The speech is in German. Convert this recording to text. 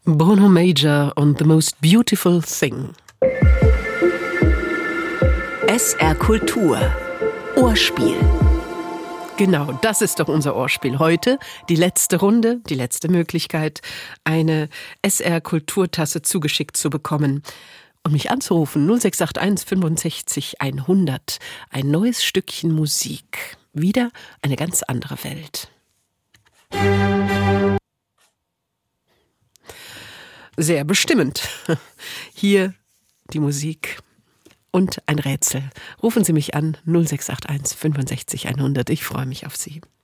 Bruno Major und The Most Beautiful Thing. SR Kultur. Ohrspiel. Genau, das ist doch unser Ohrspiel. Heute die letzte Runde, die letzte Möglichkeit, eine SR Kulturtasse zugeschickt zu bekommen. Und mich anzurufen, 0681 65 100. Ein neues Stückchen Musik. Wieder eine ganz andere Welt. Sehr bestimmend. Hier die Musik und ein Rätsel. Rufen Sie mich an, 0681 65 100. Ich freue mich auf Sie.